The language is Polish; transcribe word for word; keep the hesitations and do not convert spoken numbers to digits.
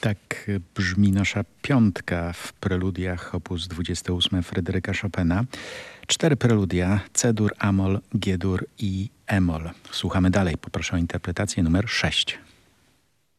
Tak brzmi nasza piątka w preludiach opus dwadzieścia osiem Fryderyka Chopina. Cztery preludia: C-dur, A-moll, G-dur i E-moll. Słuchamy dalej. Poproszę o interpretację numer sześć.